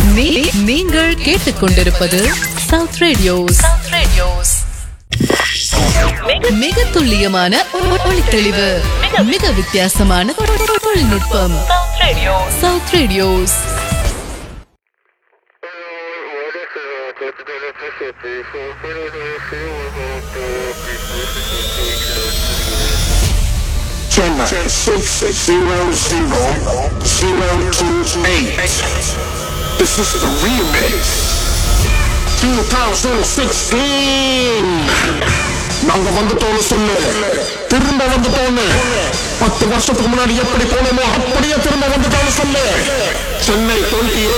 நீங்கள் கேட்டுக்கொண்டிருப்பது south radios. மிக துல்லியமான ஒளித்தெளிவு, மிக வித்தியாசமான தொழில்நுட்பம். South radios. Chennai 600-028. This is the remix 2016. நாங்க வந்துட்டோம்னு சொல்லு, திரும்ப வந்துட்டோம்னு. 10 வருஷத்துக்கு முன்னாடி எப்படி போனோமோ அப்படியே திரும்ப வந்துட்டோம்னு சொல்லு. சென்னை 28